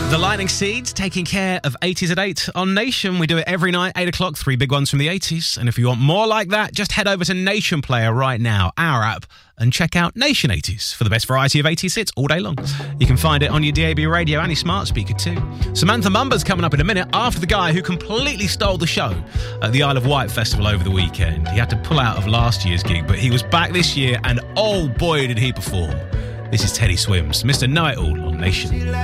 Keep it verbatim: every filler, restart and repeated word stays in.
The Lightning Seeds, taking care of eighties at eight on Nation. We do it every night, eight o'clock, three big ones from the eighties. And if you want more like that, just head over to Nation Player right now, our app, and check out Nation eighties for the best variety of eighties hits all day long. You can find it on your D A B radio and your smart speaker too. Samantha Mumba's coming up in a minute after the guy who completely stole the show at the Isle of Wight Festival over the weekend. He had to pull out of last year's gig, but he was back this year and oh boy did he perform. This is Teddy Swims, Mister Know-It-All on Nation.